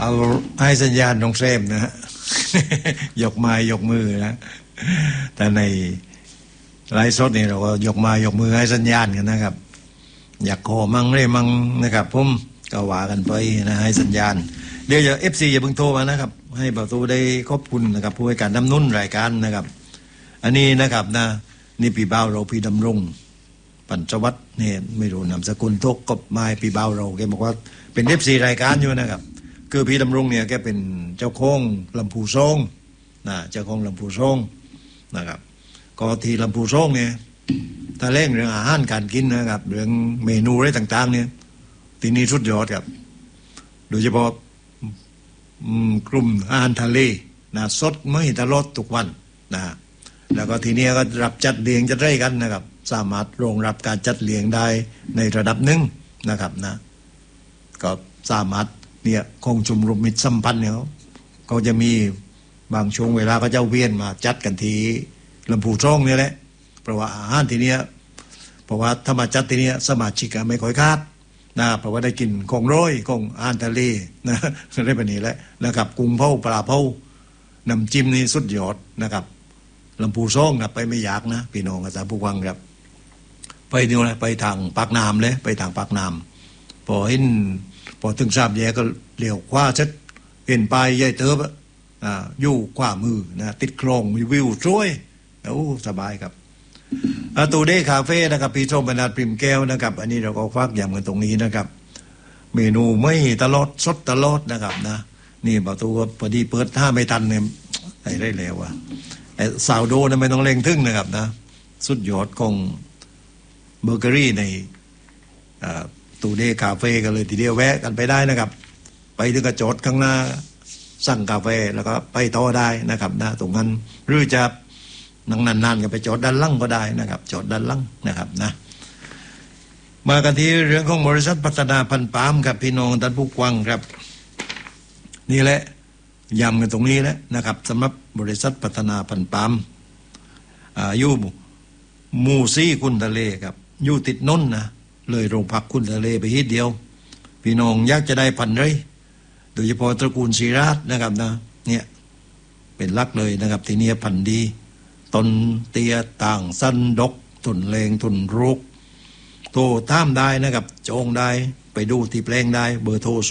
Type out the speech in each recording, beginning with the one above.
เอาให้สัญญาณน้องเซมนะฮะ ยกไม้ยกมือนะแต่ในไลฟ์สดนี่เราก็ยกไม้ยกมือให้สัญญาณกันนะครับอยากขอมั่งเร่มั่งนะครับผมก็ว่ากันไปนะให้สัญญาณเดี๋ยวFC อย่าเพิ่งโทรมานะครับให้ประตูได้ขอบคุณนะครับผู้ให้การดำนุนรายการนะครับอันนี้นะครับนะนี่ปีบ่าวเราพี่ดำรงปัญจวัฒน์เนี่ยไม่รู้นามสกุลทกกบไม้ปีบ่าวเราแกบอกว่าเป็น FC รายการอยู่นะครับคือพี่ดำรงเนี่ยแกเป็นเจ้าของลำพูซ่งนะเจ้าของลำพูซ่งนะครับก็ที่ลำพูซ่งเนี่ยถ้าเล่นเรื่องอาหารการกินนะครับเรื่องเมนูอะไรต่างๆเนี่ยที่นี่สุดยอดครับโดยเฉพาะกลุ่มอาหารทะเลนะสดไม่ตลอดทุกวันนะแล้วก็ทีนี้ก็รับจัดเลี้ยงจัดไร่กันนะครับสามารถรองรับการจัดเลี้ยงได้ในระดับหนึ่งนะครับนะก็สามารถเนี่ยคงชุมรมมิตรสัมพันธ์เนี่ยเขาจะมีบางช่วงเวลาก็จะเวียนมาจัดกันที่ลำพูซ่งนี่แหละเพราะว่าอาหารทีเนี้ยเพราะว่าถ้ามาจัดทีเนี้ยสมาชิกไม่ค่อยคาดนะเพราะว่าได้กินของร้อยของอาหารทะเลนะได้แบบนี้แหละนะครับกุ้งเผาปลาเผาน้ำจิ้มนี่สุดยอดนะครับลำพูซ่งนะไปไม่ยากนะพี่น้องอาสาผู้ฟังครับไปนี่แหละไปทางปากน้ำเลยไปทางปากน้ำพอถึงสามแยกก็เลี้ยวขวาเช็ดเห็นป้ายใหญ่เติบอยู่ขวามือนะติดคลองมีวิวสวยโอ้สบายครับตูเด้คาเฟ่นะครับพี่ชมบรรดาพิมพ์แก้วนะครับอันนี้เราก็ฟักย้ำกันตรงนี้นะครับเมนูไม่ตลอดสดตลอดนะครับนะนี่ประตูก็พอดีเปิดถ้าไม่ทันเนี่ยได้แล้วว่ะสาวโดนะไม่ต้องเร่งทึ่งนะครับนะสุดยอดของเบเกอรี่ในตูเด้คาเฟ่กันเลยทีเดียวแวะกันไปได้นะครับไปถึงกระจดข้างหน้าสั่งกาแฟแล้วก็ไปต่อได้นะครับนะตรงนั้นหรือจะนั่งนานๆกันไปจอดด้านล่างก็ได้นะครับจอดด้านล่างนะครับนะมากันที่เรื่องของบริษัทพัฒนาพันธุ์ปาล์มครับพี่น้องท่านผู้ฟังครับนี่แหละย้ำกันตรงนี้แล้วนะครับสำหรับบริษัทพัฒนาพันธุ์ปาล์มอยู่หมู่ซี่คุณทะเลครับอยู่ติดนนนะเลยโรงพักคุณทะเลไปฮิตเดียวพี่น้องอยากจะได้พันธุ์ไรโดยเฉพาะตระกูลศิราชนะครับนะเนี่ยเป็นลักเลยนะครับที่นี่พันธุ์ดีต้นเตี้ยต่างสั้นดกทุนเลงทุนรุกโทรตามได้นะครับจองได้ไปดูที่แปลงได้เบอร์โทร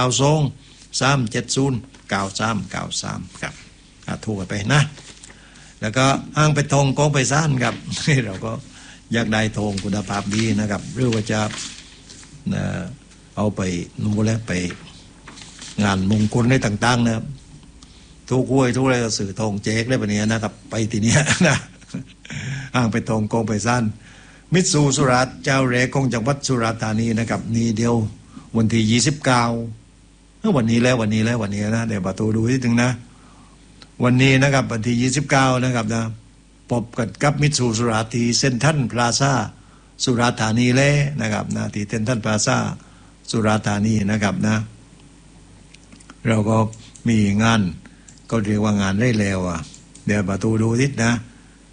092-370-9393ครับโทรไปนะแล้วก็อ้างไปทองกองไปซ่านครับ เราก็อยากได้ทองคุณภาพดีนะครับหรือว่าจะเอาไปนู่นแล้วไปงานมงคลได้ต่างๆนะครับทุกห้วยทุกอะไรก็สื่อทองแจกได้แบบนี้นะครับไปทีเนี้ยนะอ้างไปทองกองไปซ่านมิตซูสุราษฎร์เจ้าแรกของจังหวัดสุราษฎร์ธานีนะครับนี่เดียววันที่29วันนี้แล้วนะเดี๋ยวประตูดูนิดนึงนะวันนี้นะครับวันที่29นะครับนะพบกันกับมิตซูสุราษฎร์ที่เซ็นทรัลพลาซ่าสุราษฎร์ธานีเลยนะครับนะที่เซ็นทรัลพลาซ่าสุราษฎร์ธานีนะครับนะเราก็มีงานก็เรียกว่างานได้แล้วเดี๋ยวประตูดูนิดนะ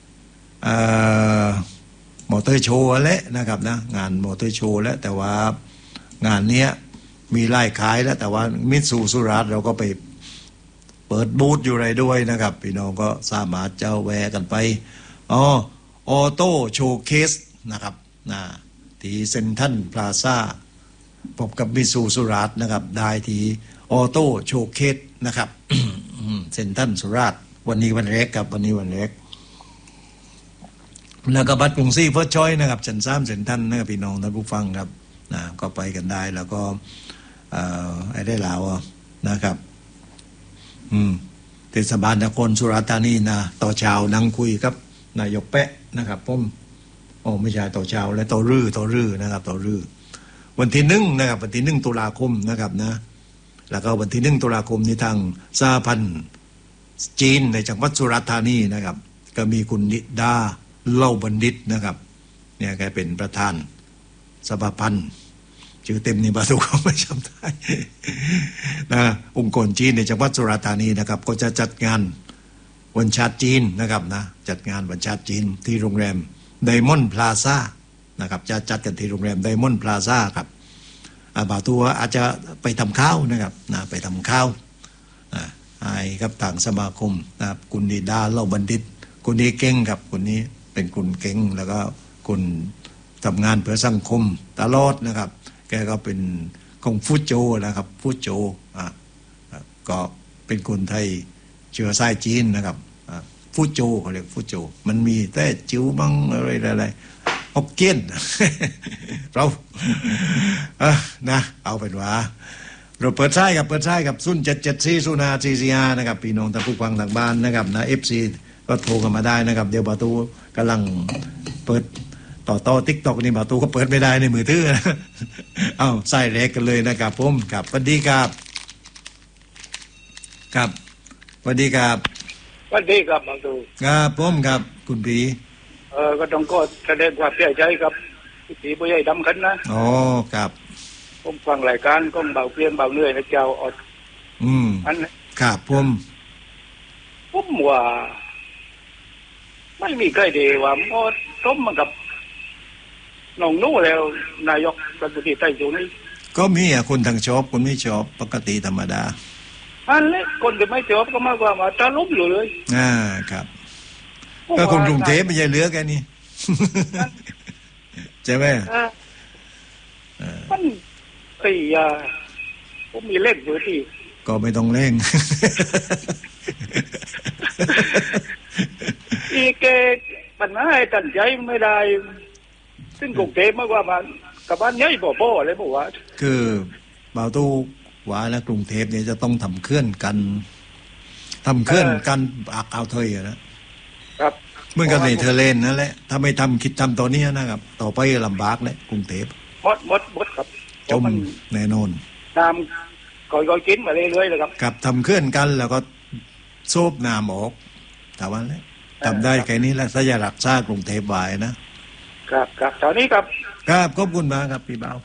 มอเตอร์โชว์แล้วนะครับนะงานมอเตอร์โชว์แล้วแต่ว่างานนี้มีไล่ขายแล้วแต่ว่ามิตซูสุราษฎร์เราก็ไปเปิดบูธอยู่ไรด้วยนะครับพี่น้องก็สามารถเจ้าแวะกันไปออโต้โชว์เคสนะครับที่เซ็นทรัลพลาซ่าพบกับมิตซูสุราษฎร์นะครับได้ที่ออโต้โชว์เคสนะครับ เซ็นทรัลสุราษฎร์วันนี้วันแรกครับวันนี้วันแรกแล้วก็บัตรกรุงศรีเฟิร์สชอยนะครับชั้น3เซ็นทรัลนะครับพี่น้องท่านผู้ฟังครับก็ไปกันได้แล้วก็ได้ลาวนะครับเทศบาลนครสุราษฎร์ธานีนะต่อเช้านั่งคุยกับนายกแปะนะครับผมไม่ใช่ต่อเช้าและต่อรื้อนะครับต่อรื้อวันที่1นะครับวันที่1ตุลาคมนะครับนะแล้วก็วันที่1ตุลาคมนี้ทางสหพันธ์จีนในจังหวัดสุราษฎร์ธานีนะครับก็มีคุณนิดาเล่าบัณฑิตนะครับเนี่ยแกเป็นประธานสภาพันธ์ชื่อเต็มนี่บาสุเขาไม่จำได้นะองค์กรจีนในจังหวัดสุราษฎร์ธานีนะครับก็จะจัดงานวันชาติจีนนะครับนะจัดงานวันชาติจีนที่โรงแรมไดมอนด์พลาซ่านะครับจะจัดกันที่โรงแรมไดมอนด์พลาซ่าครับบ่าวตัวอาจจะไปทำข้าวนะครับนะไปทำข้าวให้กับทางสมาคมนะครับคุณดีดาเล่าบัณฑิตคนนี้เก่งครับคนนี้เป็นคนเก่งแล้วก็คนทำงานเพื่อสังคมตลอดนะครับแกก็เป็นของฟูโจนะครับฟูโจก็เป็นคนไทยเชื้อสายจีนนะครับฟูโจเขาเรียกฟูโจมันมีแต่จิ๋วบ้างอะไรฮอกเกี้ยน เรานะเอาเป็นว่าเราเปิดใช้กับ07740544นะครับพี่น้องท่านผู้ฟังทางบ้านนะครับนะ FC ก็โทรกันมาได้นะครับเดี๋ยวบาตูกำลังเปิดต่อ TikTok นี่บาตูก็เปิดไม่ได้ในมือถือนะเอาใส่เล็กกันเลยนะครับผมครับสวัสดีครับครับสวัสดีครับสวัสดีครับบางตูครับผมครับคุณปีก็ต้องก็แสดงความเสียใจกับพี่ผู้ใหญ่ดำขันนะอ๋อครับผมฟังรายการก็เบาเปลี่ยนเบาเหนื่อยนะเจ้าอดอันครับผมว่าไม่มีใครดีว่าหมดต้มมากับน้องนู้แล้วนายกรัฐมนตรีใต้อยู่นี่ก็มีคนทางชอบคนไม่ชอบปกติธรรมดาอันเล็กคนที่ไม่ชอบก็มากกว่ามาตาล้มอยู่เลยครับก็คนกรุงเทพไม่ใช่เหลือแค่นี้ใช่ไหมมันผมมีเล่นอยู่ที่ก็ไม่ต้องเล่งอีเกปัญหาให้ตัดใจไม่ได้ซึ่งกรุงเทพมากกว่ามันกับบ้านใหญ่บ่อะไรบอกว่าคือบ่าวตู้ว่าแล้วกรุงเทพเนี่ยจะต้องทำเคลื่อนกันอักเอาเทยนะครับเหมือนกันในเธอเล่นนั่นแหละถ้าไม่ทำคิดทำตอนนี้นะครับต่อไปลำบากเลยกรุงเทพหมดครับจมแน่นอนตามก่อยกินมาเรื่อยๆเลยครับกับทำเคลื่อนกันแล้วก็โซบน้ำออกแต่ว่าแล้วทำได้แค่นี้แล้วถ้าจะรักษากรุงเทพไว้ครับตอนนี้ครับขอบคุณมากครับพี่เบา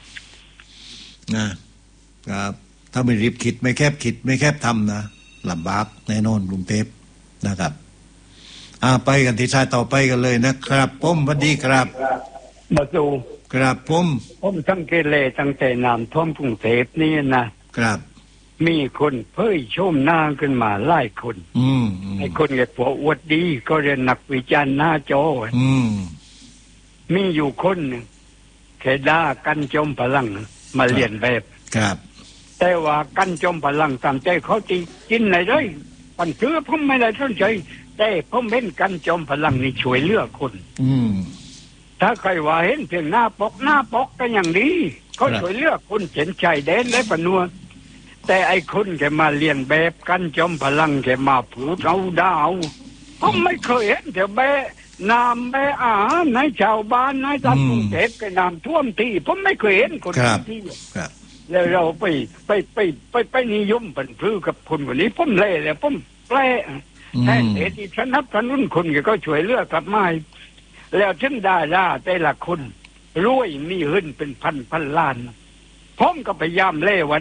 นะครับถ้าไม่รีบคิดไม่แคบทำนะลำบากแน่นอนกรุงเทพนะครับไปกันที่ชายต่อไปกันเลยนะครับผมสวัสดีครับมาดูครับผมสังเกตเลยตั้งแต่น้ำท่วมกรุงเทพนี่นะครับมีคนเผยโฉมหน้าขึ้นมาหลายคนไอ้คนเก็บหัวอวดดีก็เรียนนักวิจารณ์หน้าจอมีอยู่คนนึงแค่ด่ากันจมพลังมาเรียนแบบครับแต่ว่ากันจมพลังตามใจเขาตีกินไหนเลยปันคือผมไม่ได้สนใจแต่ผมเห็นกันจมพลังนี่ช่วยเหลือคนถ้าใครว่าเห็นเพียงหน้าปกก็อย่างนี้เขาช่วยเหลือคนเข็นใจแดนและปนวแต่ไอ้คนแกมาเรียนแบบกันจมพลังแกมาผูดเอาดาวผมไม่เคยเห็นแต่น้ำแม่อาหารในชาวบ้านในตำบลเทพก็น้ำท่วมที่ผมไม่เคยเห็นคนที่แล้วเราไปนิยมเป็นพื้นกับคนคนนี้ผมเล่แล้วผมแปลแทนที่ฉันนับถนุนคนก็ช่วยเลือกกลับมาแล้วถึงได้ล่าแต่ละคนรวยมีเงินเป็นพันล้านผมก็พยายามเล่ว่า